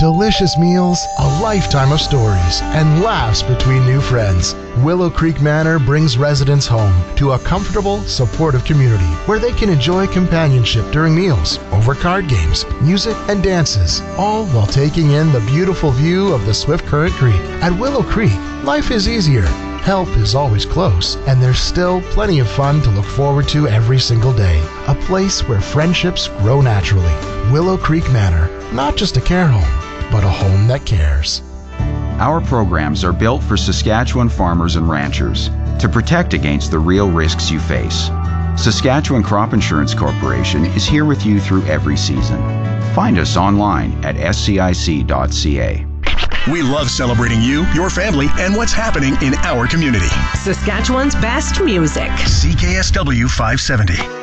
delicious meals, a lifetime of stories, and laughs between new friends. Willow Creek Manor brings residents home to a comfortable, supportive community where they can enjoy companionship during meals, over card games, music, and dances, all while taking in the beautiful view of the Swift Current Creek. At Willow Creek, life is easier. Help is always close, and there's still plenty of fun to look forward to every single day. A place where friendships grow naturally. Willow Creek Manor, not just a care home, but a home that cares. Our programs are built for Saskatchewan farmers and ranchers to protect against the real risks you face. Saskatchewan Crop Insurance Corporation is here with you through every season. Find us online at scic.ca. We love celebrating you, your family, and what's happening in our community. Saskatchewan's best music. CKSW 570.